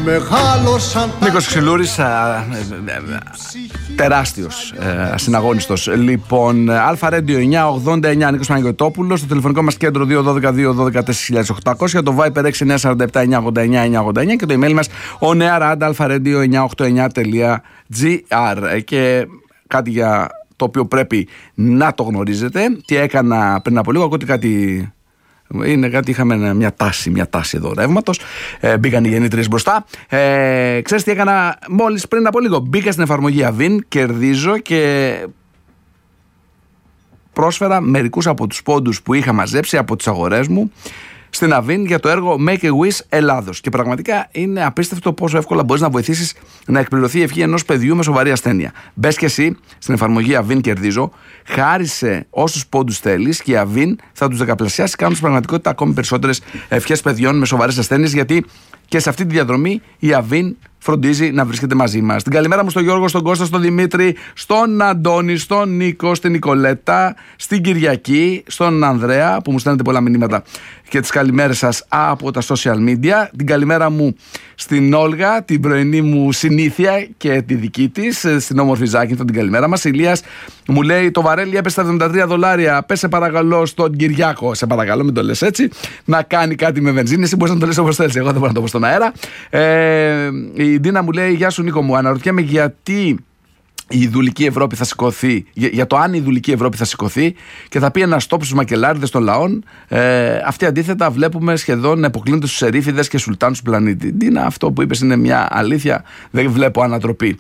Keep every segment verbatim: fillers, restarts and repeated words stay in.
Νίκος Ξυλούρης, τεράστιος, ε, συναγωνιστός. Λοιπόν, Αλφα Radio εννιά ογδόντα εννιά, Νίκος Παναγιωτόπουλος. Στο τηλεφωνικό μας κέντρο δύο ένα δύο δύο ένα δύο τέσσερα χίλια οκτακόσια. Το Viper έξι εννιά τέσσερα επτά εννιά ογδόντα εννιά εννιά ογδόντα εννιά. Και το email μας on air at alpha-radio εννιά ογδόντα εννιά τελεία τζι άρ. Και κάτι για το οποίο πρέπει να το γνωρίζετε. Τι έκανα πριν από λίγο, ακούτε κάτι. Είναι κάτι, είχαμε μια τάση, μια τάση εδώ ρεύματος. Ε, μπήκαν οι γεννήτριες μπροστά. Ε, ξέρεις τι έκανα μόλις πριν από λίγο? Μπήκα στην εφαρμογή Αβίν, κερδίζω και πρόσφερα μερικούς από τους πόντους που είχα μαζέψει από τις αγορές μου στην Αβίν για το έργο Make a Wish Ελλάδος. Και πραγματικά είναι απίστευτο πόσο εύκολα μπορείς να βοηθήσεις να εκπληρωθεί η ευχή ενός παιδιού με σοβαρή ασθένεια. Μπες και εσύ στην εφαρμογή Αβίν κερδίζω, χάρισε όσους πόντους θέλεις και η Αβίν θα τους δεκαπλασιάσει, κάνουν στην πραγματικότητα ακόμη περισσότερες ευχές παιδιών με σοβαρές ασθένειες, γιατί και σε αυτή τη διαδρομή η Αβίν φροντίζει να βρίσκεται μαζί μας. Την καλημέρα μου στον Γιώργο, στον Κώστα, στον Δημήτρη, στον Αντώνη, στον Νίκο, στην Νικολέτα, στην Κυριακή, στον Ανδρέα που μου στέλνετε πολλά μηνύματα και τις καλημέρες σας από τα social media. Την καλημέρα μου στην Όλγα, την πρωινή μου συνήθεια και τη δική της, στην όμορφη Ζάκυνθο, την καλημέρα μας. Ηλίας μου λέει: το βαρέλι έπεσε στα εβδομήντα τρία δολάρια. Πες σε παρακαλώ στον Κυριάκο, σε παρακαλώ, μην το λες έτσι, να κάνει κάτι με βενζίνη. Εσύ μπορείς να το λες όπως θέλεις. Εγώ δεν μπορώ να το πω στον αέρα. Ε, η Ντίνα μου λέει: γεια σου Νίκο μου, αναρωτιέμαι γιατί η Ιδουλική Ευρώπη θα σηκωθεί, για, για το αν η Ιδουλική Ευρώπη θα σηκωθεί και θα πει ένα στόπ στους μακελάριδες των λαών. Ε, αυτοί αντίθετα βλέπουμε σχεδόν να υποκλίνονται στους ερήφιδες και σουλτάνους του πλανήτη. Ντίνα, αυτό που είπες είναι μια αλήθεια, δεν βλέπω ανατροπή.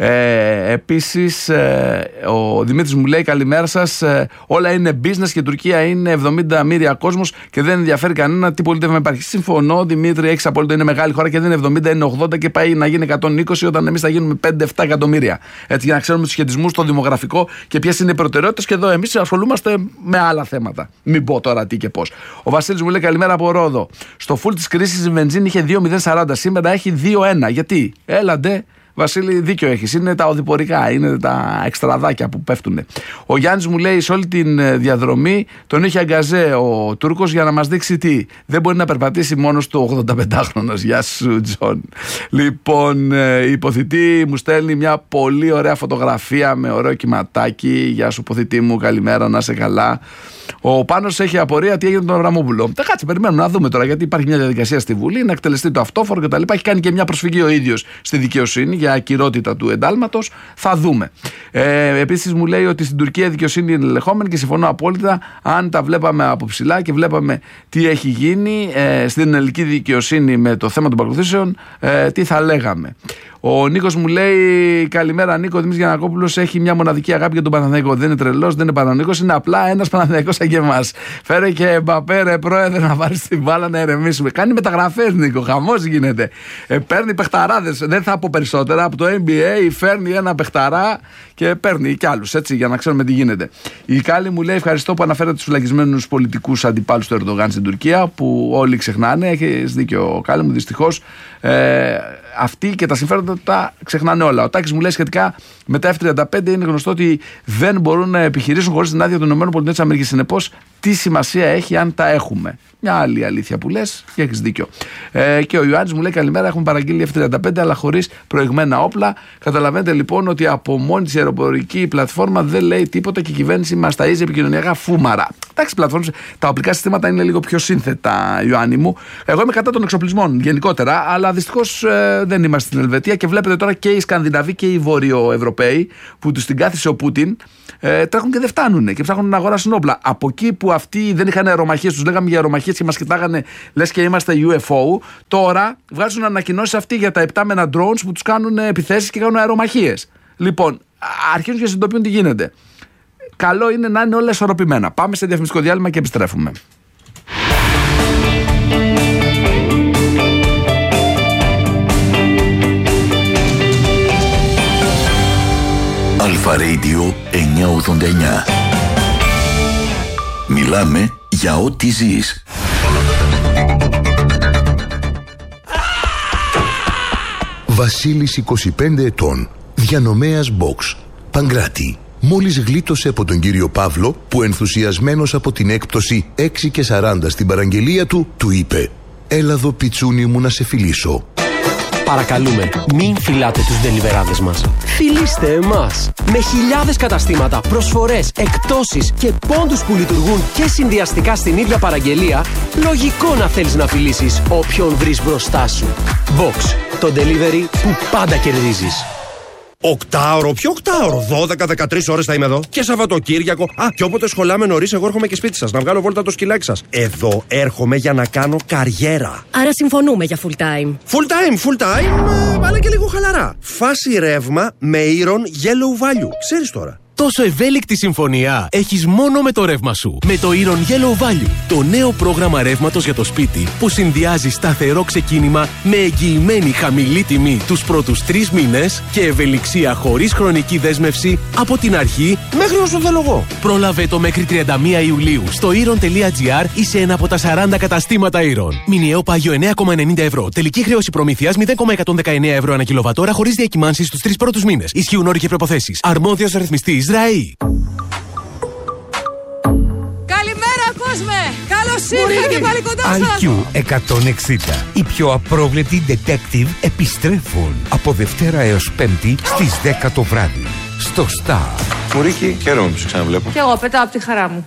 Ε, επίσης, ε, ο Δημήτρης μου λέει: καλημέρα σας. Ε, όλα είναι business και η Τουρκία είναι εβδομήντα μοίρια κόσμος και δεν ενδιαφέρει κανένα τι πολίτευμα υπάρχει. Συμφωνώ, Δημήτρη, έχεις απόλυτο, είναι μεγάλη χώρα και δεν είναι εβδομήντα, είναι ογδόντα και πάει να γίνει εκατόν είκοσι όταν εμείς θα γίνουμε πέντε επτά εκατομμύρια. Έτσι, για να ξέρουμε τους σχετισμούς, το δημογραφικό και ποιες είναι οι προτεραιότητες. Και εδώ εμείς ασχολούμαστε με άλλα θέματα. Μην πω τώρα τι και πώς. Ο Βασίλης μου λέει: καλημέρα από Ρόδο. Στο φουλ της κρίσης η βενζίνη είχε δύο μηδέν σαράντα, σήμερα έχει δύο ένα. Γιατί? Έλαντε. Βασίλη, δίκιο έχεις. Είναι τα οδηπορικά, είναι τα εξτραδάκια που πέφτουν. Ο Γιάννης μου λέει: σε όλη τη διαδρομή τον είχε αγκαζέ ο Τούρκος για να μας δείξει τι. Δεν μπορεί να περπατήσει μόνος του ογδονταπεντάχρονος. Γεια σου, Τζον. Λοιπόν, η υποθητή μου στέλνει μια πολύ ωραία φωτογραφία με ωραίο κυματάκι. Γεια σου, υποθητή μου, καλημέρα, να είσαι καλά. Ο Πάνος έχει απορία τι έγινε τον Αβραμόπουλο. Τα κάτσε, περιμένουμε να δούμε τώρα, γιατί υπάρχει μια διαδικασία στη Βουλή να εκτελεστεί το αυτόφορο κτλ. Έχει κάνει και μια προσφυγή ο ίδιος στη δικαιοσύνη για ακυρότητα του εντάλματος. Θα δούμε. Ε, επίσης μου λέει ότι στην Τουρκία η δικαιοσύνη είναι ελεγχόμενη και συμφωνώ απόλυτα. Αν τα βλέπαμε από ψηλά και βλέπαμε τι έχει γίνει ε, στην ελληνική δικαιοσύνη με το θέμα των παρακολουθήσεων, ε, τι θα λέγαμε. Ο Νίκος μου λέει: καλημέρα Νίκο, ο Δημήτρης Γιαννακόπουλος έχει μια μοναδική αγάπη για τον Παναθηναϊκό. Δεν είναι τρελός, δεν είναι Παναθηναϊκός, είναι απλά ένας Παναθηναϊκός σαν και εμάς. Φέρε και Εμπαπέ, ρε πρόεδρε, να βάλεις την μπάλα να ερεμήσουμε. Κάνει μεταγραφές, Νίκο, χαμός γίνεται. Ε, παίρνει παιχταράδες, δεν θα πω περισσότερα. Από το N B A φέρνει ένα παιχταρά και παίρνει κι άλλους, έτσι, για να ξέρουμε τι γίνεται. Η Κάλλη μου λέει: ευχαριστώ που αναφέρατε τους φυλακισμένους πολιτικούς αντιπάλους του Ερντογάν στην Τουρκία, που όλοι ξεχνάνε. Έχεις δίκιο, Κάλλη μου, δυστυχώς. Ε, αυτοί και τα συμφέροντα τα ξεχνάνε όλα. Ο Τάκης μου λέει σχετικά με τα εφ τριάντα πέντε: είναι γνωστό ότι δεν μπορούν να επιχειρήσουν χωρίς την άδεια των ΗΠΑ. Συνεπώς, τι σημασία έχει αν τα έχουμε? Μια άλλη αλήθεια που λες και έχεις δίκιο. Ε, και ο Ιωάννης μου λέει: καλημέρα, έχουμε παραγγείλει εφ τριάντα πέντε αλλά χωρίς προηγμένα όπλα. Καταλαβαίνετε λοιπόν ότι από μόνη της αεροπορική πλατφόρμα δεν λέει τίποτα και η κυβέρνηση μας ταΐζει επικοινωνιακά φούμαρα. Εντάξει, πλατφόρμες, τα οπλικά συστήματα είναι λίγο πιο σύνθετα, Ιωάννη μου. Εγώ είμαι κατά των εξοπλισμών γενικότερα, αλλά δυστυχώς ε, δεν είμαστε στην Ελβετία και βλέπετε τώρα και οι Σκανδιναβοί και οι Βορειοευρωπαίοι που τους την κάθισε ο Πούτιν ε, τρέχουν και δεν φτάνουν και ψάχνουν να αγοράσουν όπλα. Από εκεί που αυτοί δεν είχαν αερομαχίες, τους λέγαμε για αερομαχίες και μας κοιτάγανε λες και είμαστε γιου εφ ο, τώρα βγάζουν ανακοινώσεις αυτοί για τα επτάμενα drones που τους κάνουν επιθέσεις και κάνουν αερομαχίες. Λοιπόν, αρχίζουν και συνειδητοποιούν τι γίνεται. Καλό είναι να είναι όλα ισορροπημένα. Πάμε σε διαφημιστικό διάλειμμα και επιστρέφουμε. Αλφα Radio εννιά ογδόντα εννιά. Μιλάμε για ό,τι ζεις. Βασίλης, είκοσι πέντε ετών, διανομέας box, Παγκράτη. Μόλις γλίτωσε από τον κύριο Παύλο που ενθουσιασμένος από την έκπτωση έξι και σαράντα στην παραγγελία του, του είπε: έλα εδώ πιτσούνι μου να σε φιλήσω. Παρακαλούμε, μην φυλάτε τους ντελιβεράδες μας. Φιλήστε εμάς. Με χιλιάδες καταστήματα, προσφορές, εκπτώσεις και πόντους που λειτουργούν και συνδυαστικά στην ίδια παραγγελία, λογικό να θέλεις να φιλήσεις όποιον βρεις μπροστά σου. Box, το delivery που πάντα κερδίζεις. Οκτάωρο, ποιο οκτάωρο, δώδεκα με δεκατρείς ώρες θα είμαι εδώ. Και Σαββατοκύριακο. Α, και όποτε σχολάμε νωρίς, εγώ έρχομαι και σπίτι σας να βγάλω βόλτα το σκυλάκι σας. Εδώ έρχομαι για να κάνω καριέρα. Άρα συμφωνούμε για full time. Full time, full time, ε, αλλά και λίγο χαλαρά. Φάση ρεύμα με Iron Yellow Value. Ξέρεις τώρα. Τόσο ευέλικτη συμφωνία έχεις μόνο με το ρεύμα σου. Με το Iron Yellow Value, το νέο πρόγραμμα ρεύματος για το σπίτι που συνδυάζει σταθερό ξεκίνημα με εγγυημένη χαμηλή τιμή τους πρώτους τρεις μήνες και ευελιξία χωρίς χρονική δέσμευση από την αρχή μέχρι όσο θέλω εγώ. Πρόλαβε το μέχρι τριάντα μία Ιουλίου στο iron τελεία gr ή σε ένα από τα σαράντα καταστήματα Iron. Μηνιαίο πάγιο εννέα κόμμα ενενήντα ευρώ. Τελική χρέωση προμήθειας μηδέν κόμμα εκατόν δεκαεννέα ευρώ ανά κιλοβατόρα χωρίς διακυμάνσεις στους τρεις πρώτους μήνες. Ισχύουν όροι και προϋποθέσεις. Αρμόδιος ρυθμιστής ΡΑΗ. Καλημέρα κόσμε! Καλώς ήρθατε και πάλι κοντά σας! άι κιου εκατόν εξήντα. Οι πιο απρόβλεπτοι detective επιστρέφουν από Δευτέρα έως Πέμπτη στις δέκα το βράδυ. Στο Star. Μουρίκη, χαίρομαι που σε ξαναβλέπω. Κι εγώ πετάω από τη χαρά μου.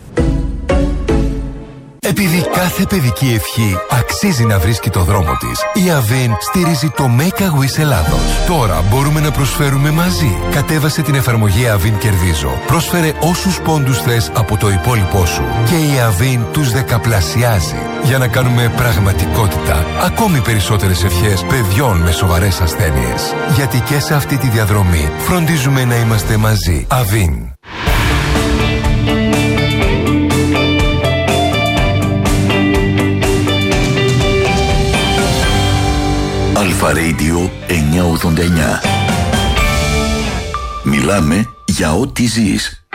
Επειδή κάθε παιδική ευχή αξίζει να βρίσκει το δρόμο της, η Avin στηρίζει το Make a Wish Ελλάδος. Τώρα μπορούμε να προσφέρουμε μαζί. Κατέβασε την εφαρμογή Avin Κερδίζω. Πρόσφερε όσους πόντους θες από το υπόλοιπό σου και η Avin τους δεκαπλασιάζει. Για να κάνουμε πραγματικότητα ακόμη περισσότερες ευχές παιδιών με σοβαρές ασθένειες. Γιατί και σε αυτή τη διαδρομή φροντίζουμε να είμαστε μαζί. Avin. Αλφα Radio εννιακόσια ογδόντα εννιά. Μιλάμε για ό,τι ζεις.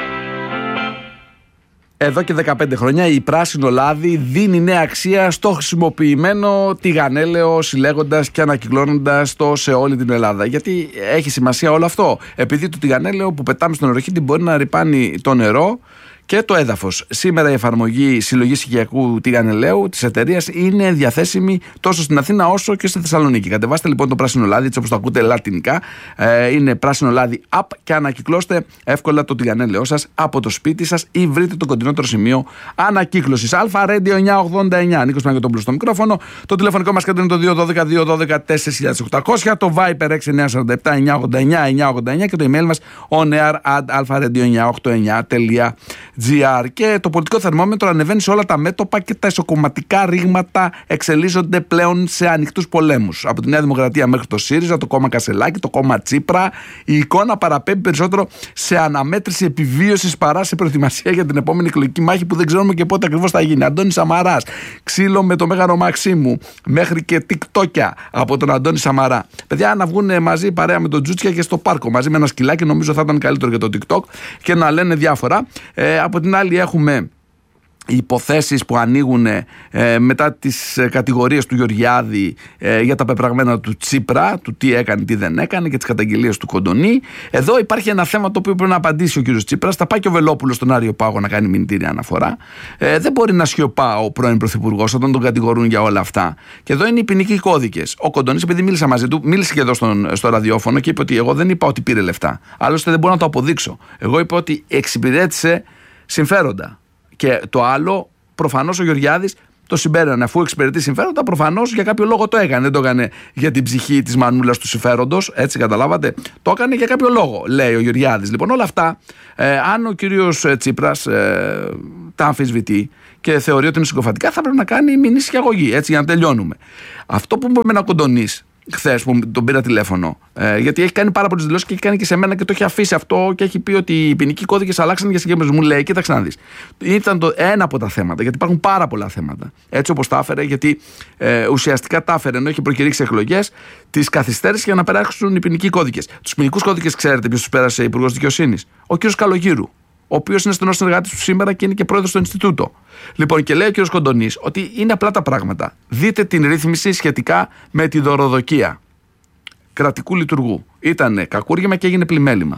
Εδώ και δεκαπέντε χρόνια η Πράσινο Λάδι δίνει νέα αξία στο χρησιμοποιημένο τηγανέλαιο, συλλέγοντας και ανακυκλώνοντας το σε όλη την Ελλάδα. Γιατί έχει σημασία όλο αυτό. Επειδή το τηγανέλαιο που πετάμε στον νεροχύτη μπορεί να ρυπάνει το νερό και το έδαφος. Σήμερα η εφαρμογή συλλογής οικιακού τηγανελαίου της εταιρείας είναι διαθέσιμη τόσο στην Αθήνα όσο και στη Θεσσαλονίκη. Κατεβάστε λοιπόν το Πράσινο Λάδι, έτσι όπως το ακούτε λατινικά. Ε, είναι Πράσινο Λάδι app και ανακυκλώστε εύκολα το τηγανέλαιό σας από το σπίτι σας ή βρείτε το κοντινότερο σημείο ανακύκλωσης. Αλφα Radio εννιακόσια ογδόντα εννιά. Νίκος Παναγιωτόπουλος στο μικρόφωνο. Το τηλεφωνικό μας κέντρο είναι το δύο ένα δύο δύο ένα δύο τέσσερα οκτακόσια. Το Viper έξι εννιά τέσσερα επτά εννιακόσια ογδόντα εννιά εννιακόσια ογδόντα εννιά και το email μας onair at alpha radio εννιακόσια ογδόντα εννιά τελεία τζι άρ. Και το πολιτικό θερμόμετρο ανεβαίνει σε όλα τα μέτωπα και τα ισοκομματικά ρήγματα εξελίσσονται πλέον σε ανοιχτούς πολέμους. Από τη Νέα Δημοκρατία μέχρι το ΣΥΡΙΖΑ, το κόμμα Κασελάκη, το κόμμα Τσίπρα, η εικόνα παραπέμπει περισσότερο σε αναμέτρηση επιβίωσης παρά σε προετοιμασία για την επόμενη εκλογική μάχη που δεν ξέρουμε και πότε ακριβώς θα γίνει. Αντώνης Σαμαράς, ξύλο με το Μέγαρο Μαξίμου, μέχρι και TikTokια από τον Αντώνη Σαμαρά. Παιδιά, να βγουν μαζί παρέα με τον Τζούτσια και στο πάρκο μαζί με ένα σκυλάκι, νομίζω θα ήταν καλύτερο για το TikTok και να λένε διάφορα. Ε, από την άλλη, έχουμε υποθέσεις που ανοίγουν ε, μετά τις ε, κατηγορίες του Γεωργιάδη ε, για τα πεπραγμένα του Τσίπρα, του τι έκανε, τι δεν έκανε και τις καταγγελίες του Κοντονή. Εδώ υπάρχει ένα θέμα το οποίο πρέπει να απαντήσει ο κύριος Τσίπρας. Θα πάει και ο Βελόπουλος στον Άριο Πάγο να κάνει μηνυτήρια αναφορά. Ε, δεν μπορεί να σιωπά ο πρώην πρωθυπουργός όταν τον κατηγορούν για όλα αυτά. Και εδώ είναι οι ποινικοί κώδικες. Ο Κοντονής, επειδή μίλησα μαζί του, μίλησε και εδώ στον, στο ραδιόφωνο και είπε ότι εγώ δεν είπα ότι πήρε λεφτά. Άλλωστε δεν μπορώ να το αποδείξω. Εγώ είπα ότι εξυπηρέτησε συμφέροντα. Και το άλλο, προφανώς ο Γεωργιάδης το συμπέρανε. Αφού εξυπηρετεί συμφέροντα, προφανώς για κάποιο λόγο το έκανε. Δεν το έκανε για την ψυχή της μανούλας του συμφέροντος, έτσι καταλάβατε. Το έκανε για κάποιο λόγο, λέει ο Γεωργιάδης. Λοιπόν, όλα αυτά, ε, αν ο κύριος Τσίπρας ε, τα αμφισβητεί και θεωρεί ότι είναι συγκοφαντικά, θα πρέπει να κάνει μηνύση και αγωγή, έτσι για να τελειώνουμε. Αυτό που με να Κοντονής χθες που τον πήρα τηλέφωνο, ε, γιατί έχει κάνει πάρα πολλές δηλώσεις και έχει κάνει και σε μένα και το έχει αφήσει αυτό και έχει πει ότι οι ποινικοί κώδικες αλλάξαν για συγκεκριμένους. Μου λέει, κοίταξε να δεις. Ήταν το ένα από τα θέματα, γιατί υπάρχουν πάρα πολλά θέματα. Έτσι όπως τα έφερε, γιατί ε, ουσιαστικά τα έφερε ενώ είχε προκηρύξει εκλογές, τις καθυστέρησε για να περάσουν οι ποινικοί κώδικες. Τους ποινικούς κώδικες, ξέρετε ποιος τους πέρασε υπουργός δικαιοσύνης? Ο κ. Καλογύρου, ο οποίος είναι στενός συνεργάτης του σήμερα και είναι και πρόεδρος του Ινστιτούτο. Λοιπόν, και λέει ο κ. Κοντονής ότι είναι απλά τα πράγματα. Δείτε την ρύθμιση σχετικά με τη δωροδοκία κρατικού λειτουργού. Ήτανε κακούργημα και έγινε πλημέλημα.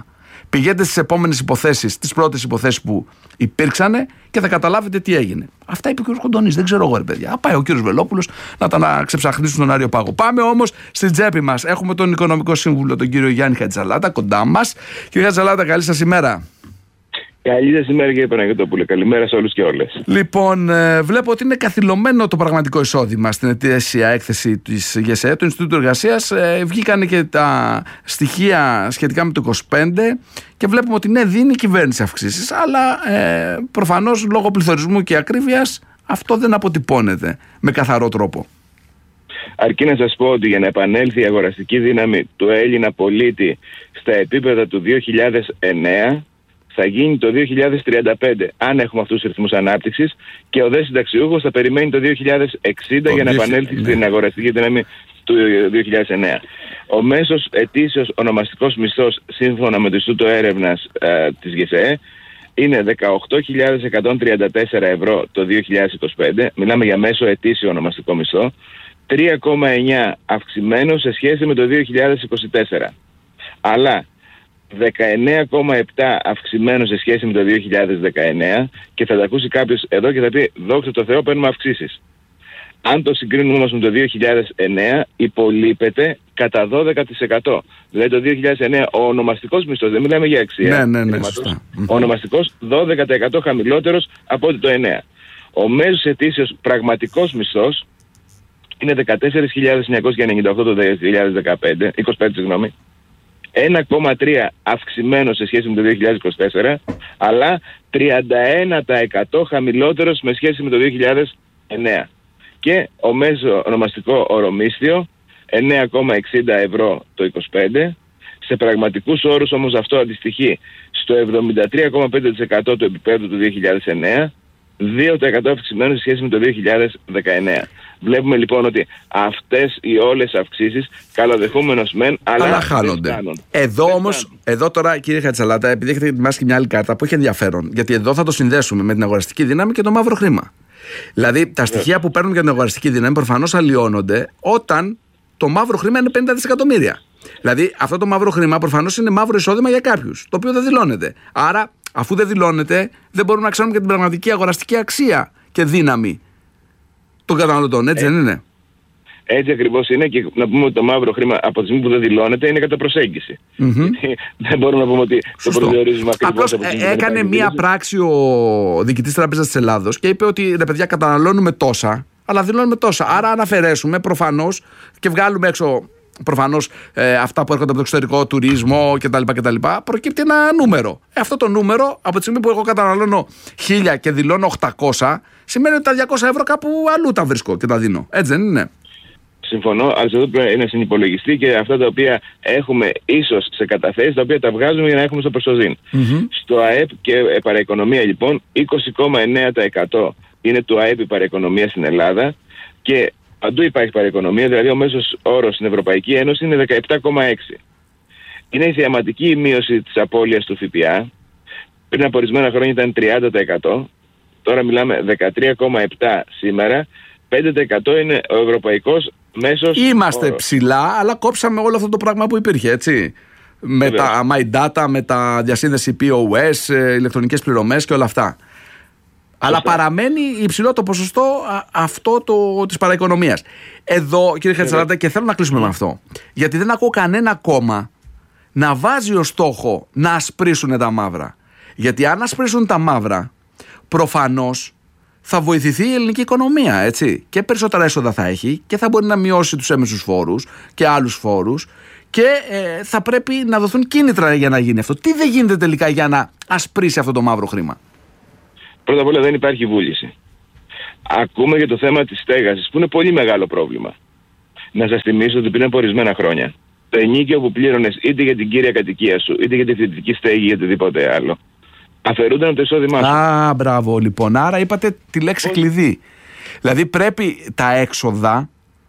Πηγαίνετε στις επόμενες υποθέσεις, τις πρώτες υποθέσεις που υπήρξανε και θα καταλάβετε τι έγινε. Αυτά είπε ο κ. Κοντονής, δεν ξέρω εγώ, ρε παιδιά. Α, πάει ο κ. Βελόπουλος να τα να ξεψαχνίσουν στον Άριο Πάγο. Πάμε όμως στην τσέπη μας. Έχουμε τον Οικονομικό Σύμβουλο, τον κύριο Γιάννη Χατζαλάτα, κοντά μας. Κύριε Χατζαλάτα, καλή σας ημέρα. Καλή σας ημέρα, κύριε Παναγιώτοπουλε. Καλημέρα σε όλους και όλες. Λοιπόν, ε, βλέπω ότι είναι καθυλωμένο το πραγματικό εισόδημα στην ετήσια έκθεση της ΓΕΣΕ, του Ινστιτούτου Εργασίας. Ε, βγήκαν και τα στοιχεία σχετικά με το είκοσι πέντε και βλέπουμε ότι ναι, δίνει η κυβέρνηση αυξήσεις, αλλά ε, προφανώς λόγω πληθωρισμού και ακρίβειας αυτό δεν αποτυπώνεται με καθαρό τρόπο. Αρκεί να σας πω ότι για να επανέλθει η αγοραστική δύναμη του Έλληνα πολίτη στα επίπεδα του δύο χιλιάδες εννέα, θα γίνει το δύο χιλιάδες τριάντα πέντε, αν έχουμε αυτούς τους ρυθμούς ανάπτυξης, και ο δε συνταξιούχος θα περιμένει το δύο χιλιάδες εξήντα για να επανέλθει ναι. στην αγοραστική δύναμη του δύο χιλιάδες εννέα. Ο μέσος ετήσιος ονομαστικός μισθός, σύμφωνα με το Ινστιτούτο Έρευνας ε, της ΓΕΣΕ, είναι δεκαοκτώ χιλιάδες εκατόν τριάντα τέσσερα ευρώ το δύο χιλιάδες είκοσι πέντε. Μιλάμε για μέσο ετήσιο ονομαστικό μισθό, τρία κόμμα εννέα αυξημένο σε σχέση με το δύο χιλιάδες είκοσι τέσσερα. Αλλά δεκαεννέα κόμμα επτά αυξημένο σε σχέση με το δύο χιλιάδες δεκαεννέα, και θα τα ακούσει κάποιος εδώ και θα πει δόξα τω Θεώ, παίρνουμε αυξήσεις. Αν το συγκρίνουμε όμως με το δύο χιλιάδες εννέα, υπολείπεται κατά δώδεκα τοις εκατό. Δηλαδή το δύο χιλιάδες εννέα ο ονομαστικός μισθός, δεν μιλάμε για αξία, ναι, ναι, ναι, σωστά. Ο ονομαστικός δώδεκα τοις εκατό χαμηλότερος από ό,τι το εννέα. Ο μέσος ετήσιος πραγματικός μισθός είναι δεκατέσσερις χιλιάδες εννιακόσια ενενήντα οκτώ το δύο χιλιάδες δεκαπέντε, είκοσι πέντε συγγνώμη. ένα κόμμα τρία αυξημένο σε σχέση με το δύο χιλιάδες είκοσι τέσσερα, αλλά τριάντα ένα τοις εκατό χαμηλότερος με σχέση με το δύο χιλιάδες εννέα. Και ο μέσο ονομαστικό ορομίσθιο εννέα κόμμα εξήντα ευρώ το είκοσι πέντε. Σε πραγματικούς όρους όμως αυτό αντιστοιχεί στο εβδομήντα τρία κόμμα πέντε τοις εκατό του επίπεδου του δύο χιλιάδες εννέα, δύο τοις εκατό αυξημένο σε σχέση με το δύο χιλιάδες δεκαεννέα. Βλέπουμε λοιπόν ότι αυτές οι όλες αυξήσεις, καλοδεχούμενος μεν, αλλά, αλλά χάνονται. Εδώ δεν όμως, χάνουν. Εδώ τώρα κύριε Χατζαλάτα, επειδή έχετε ετοιμάσει και μια άλλη κάρτα που έχει ενδιαφέρον, γιατί εδώ θα το συνδέσουμε με την αγοραστική δύναμη και το μαύρο χρήμα. Δηλαδή τα στοιχεία yeah. που παίρνουν για την αγοραστική δύναμη προφανώς αλλοιώνονται όταν το μαύρο χρήμα είναι πενήντα δισεκατομμύρια. Δηλαδή αυτό το μαύρο χρήμα προφανώς είναι μαύρο εισόδημα για κάποιους, το οποίο δεν δηλώνεται. Άρα, αφού δεν δηλώνεται, δεν μπορούμε να ξέρουμε και την πραγματική αγοραστική αξία και δύναμη των καταναλωτών, έτσι ε, δεν είναι? Έτσι ακριβώς είναι, και να πούμε ότι το μαύρο χρήμα από τη στιγμή που δεν δηλώνεται είναι κατά προσέγγιση. Mm-hmm. Δεν μπορούμε να πούμε ότι Σωστό. το προσδιορίζουμε ακριβώς. Απλώς ε, έκανε μία πράξη ο διοικητής Τράπεζας της Ελλάδος και είπε ότι ρε παιδιά, καταναλώνουμε τόσα, αλλά δηλώνουμε τόσα. Άρα, αν αφαιρέσουμε προφανώς και βγάλουμε έξω προφανώς ε, αυτά που έρχονται από το εξωτερικό, τουρισμό κτλ. κτλ προκύπτει ένα νούμερο. Ε, αυτό το νούμερο, από τη στιγμή που εγώ καταναλώνω χίλια και δηλώνω οκτακόσια, σημαίνει ότι τα διακόσια ευρώ κάπου αλλού τα βρίσκω και τα δίνω. Έτσι δεν είναι? Συμφωνώ, αλλά εδώ πρέπει να συνυπολογιστεί και αυτά τα οποία έχουμε ίσως σε καταθέσεις, τα οποία τα βγάζουμε για να έχουμε στο προστοζήν. Mm-hmm. Στο ΑΕΠ και παραοικονομία λοιπόν, είκοσι κόμμα εννέα τοις εκατό είναι το ΑΕΠ η παραοικονομία στην Ελλάδα, και παντού υπάρχει παραοικονομία, δηλαδή ο μέσος όρος στην Ευρωπαϊκή Ένωση είναι δεκαεπτά κόμμα έξι. Είναι η θεαματική η μείωση της απώλειας του ΦΠΑ. Πριν από ορισμένα χρόνια ήταν τριάντα τοις εκατό, τώρα μιλάμε δεκατρία κόμμα επτά σήμερα, πέντε τοις εκατό είναι ο ευρωπαϊκός μέσος Είμαστε όρος. Ψηλά, αλλά κόψαμε όλο αυτό το πράγμα που υπήρχε, έτσι. Με Βεβαίως. τα My Data, με τα διασύνδεση πι ο ες, ηλεκτρονικές πληρωμές και όλα αυτά. Αλλά Φωστά. παραμένει υψηλό το ποσοστό α, αυτό το, της παραοικονομίας. Εδώ, κύριε Χατζαλάτα, και θέλω να κλείσουμε με αυτό, γιατί δεν ακούω κανένα κόμμα να βάζει ως στόχο να ασπρίσουν τα μαύρα. Γιατί αν ασπρίσουν τα μαύρα, προφανώς θα βοηθηθεί η ελληνική οικονομία, έτσι. Και περισσότερα έσοδα θα έχει και θα μπορεί να μειώσει τους έμεσους φόρους και άλλους φόρους, και ε, θα πρέπει να δοθούν κίνητρα για να γίνει αυτό. Τι δεν γίνεται τελικά για να ασπρίσει αυτό το μαύρο χρήμα? Πρώτα απ' όλα δεν υπάρχει βούληση. Ακούμε για το θέμα της στέγασης, που είναι πολύ μεγάλο πρόβλημα. Να σας θυμίσω ότι πριν από ορισμένα χρόνια, το ενοίκιο που πλήρωνες είτε για την κύρια κατοικία σου, είτε για τη φοιτητική στέγη ή οτιδήποτε άλλο, αφαιρούνταν από το εισόδημά σου. Α, μπράβο λοιπόν. Άρα είπατε τη λέξη Πώς? κλειδί. Δηλαδή πρέπει τα έξοδα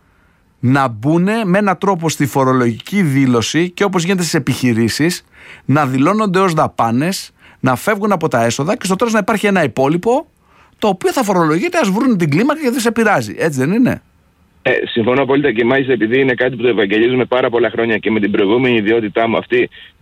να μπουν με έναν τρόπο στη φορολογική δήλωση, και όπως γίνεται στις επιχειρήσεις, να δηλώνονται ως δαπάνες, να φεύγουν από τα έσοδα, και στο τέλος να υπάρχει ένα υπόλοιπο το οποίο θα φορολογείται, ας βρουν την κλίμακα και δεν σε πειράζει. Έτσι δεν είναι? Ε, συμφωνώ απόλυτα, και μάλιστα επειδή είναι κάτι που το ευαγγελίζουμε πάρα πολλά χρόνια, και με την προηγούμενη ιδιότητά μου αυτή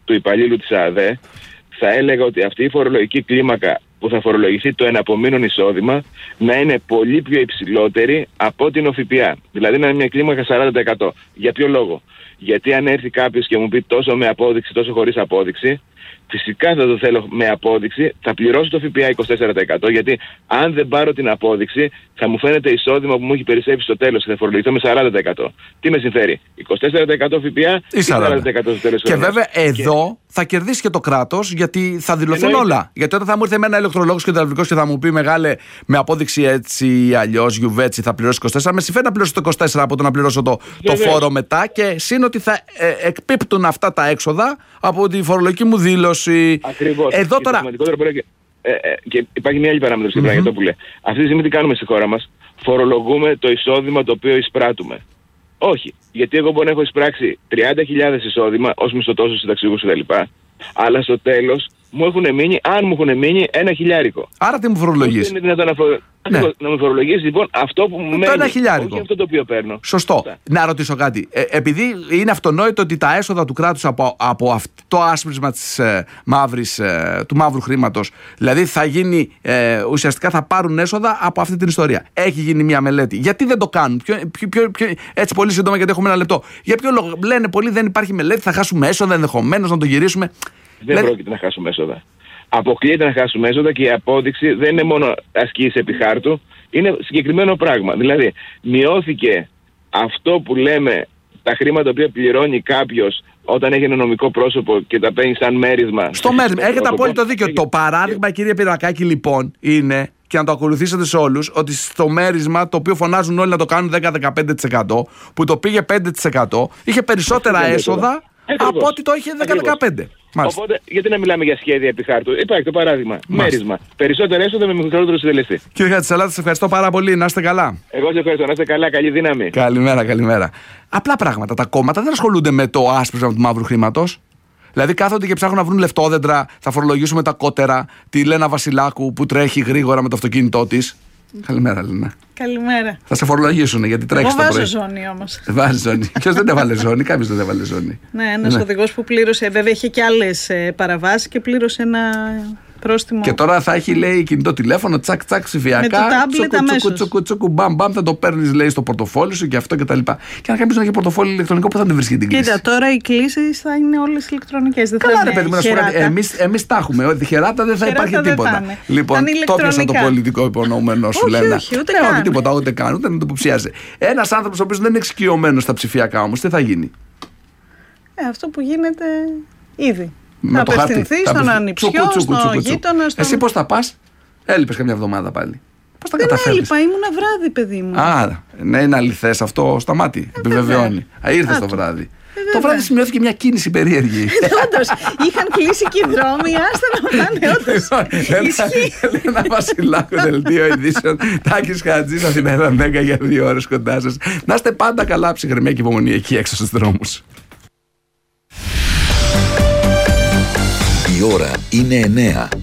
του υπαλλήλου της ΑΔΕ, θα έλεγα ότι αυτή η φορολογική κλίμακα που θα φορολογηθεί το εναπομείνον εισόδημα να είναι πολύ πιο υψηλότερη από την ΦΠΑ. Δηλαδή να είναι μια κλίμακα σαράντα τοις εκατό. Για ποιο λόγο? Γιατί αν έρθει κάποιος και μου πει τόσο με απόδειξη, τόσο χωρίς απόδειξη, φυσικά θα το θέλω με απόδειξη, θα πληρώσω το ΦΠΑ είκοσι τέσσερα τοις εκατό, γιατί αν δεν πάρω την απόδειξη θα μου φαίνεται εισόδημα που μου έχει περισσέψει στο τέλος και θα φορολογηθώ με σαράντα τοις εκατό. Τι με συμφέρει, είκοσι τέσσερα τοις εκατό ΦΠΑ ή σαράντα τοις εκατό στο τέλος? Και βέβαια εδώ και... θα κερδίσει και το κράτος, γιατί θα δηλωθούν Εννοείται. όλα. Γιατί όταν θα μου έρθει εμένα ηλεκτρολόγος και υδραυλικός και θα μου πει μεγάλε με απόδειξη έτσι ή αλλιώς, γιουβέτσι θα πληρώσει είκοσι τέσσερα, με συμφέρει να πληρώσω το είκοσι τέσσερα από το να πληρώσω το, το φόρο μετά, και σύν ότι θα ε, εκπίπτουν αυτά τα έξοδα από τη φορολογική μου δήλωση. Ακριβώς. Εδώ και τώρα. Και, ε, ε, και υπάρχει μια άλλη παράμετρο στην mm-hmm. που λέει. Αυτή τη στιγμή τι κάνουμε στη χώρα μας? Φορολογούμε το εισόδημα το οποίο εισπράττουμε. Όχι. Γιατί εγώ μπορώ να έχω εισπράξει τριάντα χιλιάδες εισόδημα ως μισθωτός, συνταξιούχος κτλ. Αλλά στο τέλος μου έχουν μείνει, αν μου έχουν μείνει, ένα χιλιάρικο. Άρα τι μου φορολογείς? Είναι δυνατόν να, φο... ναι. να μου φορολογείς λοιπόν αυτό που μου μένει, όχι αυτό το οποίο παίρνω. Σωστό. Αυτά. Να ρωτήσω κάτι. Ε, επειδή είναι αυτονόητο ότι τα έσοδα του κράτους από, από αυτό το άσπρισμα της, ε, μαύρης, ε, του μαύρου χρήματος, δηλαδή θα γίνει, ε, ουσιαστικά θα πάρουν έσοδα από αυτή την ιστορία. Έχει γίνει μια μελέτη. Γιατί δεν το κάνουν? Ποιο, ποιο, ποιο, ποιο, έτσι πολύ σύντομα, γιατί έχουμε ένα λεπτό. Για ποιο λόγο? Λένε πολλοί δεν υπάρχει μελέτη, θα χάσουμε έσοδα, ενδεχομένως να το γυρίσουμε. Δεν Λέ... πρόκειται να χάσουμε έσοδα. Αποκλείεται να χάσουμε έσοδα, και η απόδειξη δεν είναι μόνο ασκήσεις επί χάρτου, είναι συγκεκριμένο πράγμα. Δηλαδή, μειώθηκε αυτό που λέμε τα χρήματα που πληρώνει κάποιος όταν έχει ένα νομικό πρόσωπο και τα παίρνει σαν μέρισμα. Στο μέρισμα. Έχετε απόλυτο δίκιο. Έχει... Το παράδειγμα, κύριε Πυρακάκη, λοιπόν, είναι, και να το ακολουθήσετε σε όλους, ότι στο μέρισμα το οποίο φωνάζουν όλοι να το κάνουν δέκα με δεκαπέντε τοις εκατό, που το πήγε πέντε τοις εκατό, είχε περισσότερα έσοδα από ότι το είχε δέκα με δεκαπέντε. Μάλιστα. Οπότε, γιατί να μιλάμε για σχέδια επί χάρτου? Υπάρχει το παράδειγμα. Μάλιστα. Μέρισμα. Περισσότερα έσοδα με μικρότερο συντελεστή. Κύριε Χατζησαλάτη, σε ευχαριστώ πάρα πολύ. Να είστε καλά. Εγώ σε ευχαριστώ. Να είστε καλά. Καλή δύναμη. Καλημέρα, καλημέρα. Απλά πράγματα. Τα κόμματα δεν ασχολούνται με το άσπρισμα του μαύρου χρήματος. Δηλαδή κάθονται και ψάχνουν να βρουν λεφτόδεντρα, θα φορολογήσουμε τα κότερα, τη Λένα Βασιλάκου που τρέχει γρήγορα με το αυτοκίνητό της. Καλημέρα, Λένα. Καλημέρα. Θα σε φορολογήσουν γιατί τρέχει το πρωί. Εγώ βάζω ζώνη όμως. Βάζει ζώνη. Ποιος δεν έβαλε ζώνη? Κάποιος δεν έβαλε ζώνη. Ναι, ένας ναι. οδηγός που πλήρωσε, βέβαια είχε και άλλες παραβάσεις και πλήρωσε ένα πρόστιμο. Και τώρα θα έχει, λέει, κινητό τηλέφωνο, τσακ τσακ ψηφιακά. Με το τάμπλετ αμέσως. Τσουκου τσουκου μπαμ μπαμ, θα το παίρνεις, λέει, στο πορτοφόλι σου και αυτό και τα λοιπά. Και αν κάποιος να έχει πορτοφόλι ηλεκτρονικό, πού θα την βρίσκει την κλίση? Κοίτα, τώρα οι κλήσεις θα είναι όλες ηλεκτρονικές. Δεν Καλά, θα ρε παιδί μου, να σου πω κάτι. Εμείς τα έχουμε. Ότι χεράτα δεν θα υπάρχει τίποτα. Λοιπόν, το πιάσα το πολιτικό υπονοούμενο σου, λένε. Όχι, ούτε καν. Όχι, τίποτα, ούτε καν, ούτε να το υποψιάζει. Ένας άνθρωπος ο οποίος δεν είναι εξοικειωμένος στα ψηφιακά όμως, τι θα γίνει? Ε, αυτό που γίνεται ήδη. Με θα το απευθυνθεί στον ανιψιό, στον γείτονα. Εσύ πώς θα πας? Έλειπες καμιά εβδομάδα πάλι. Πώς τα δεν καταφέρεις? έλειπα, ήμουνα βράδυ, παιδί μου. Α, ναι, είναι αληθές αυτό στα μάτια. Ε, επιβεβαιώνει. Α, ήρθες το βράδυ. Ε, το βράδυ σημειώθηκε μια κίνηση περίεργη. Όντως, είχαν κλείσει και οι δρόμοι, άστα να πάνε, όντως. Ένα Βασιλάκο, δελτίο ειδήσεων. Τάκης Χατζής, Αθηνά Μέγκα για δύο ώρες κοντά σας. Να είστε πάντα καλά, ψυχραιμία και υπομονή εκεί έξω στους δρόμους. Η ώρα είναι εννέα.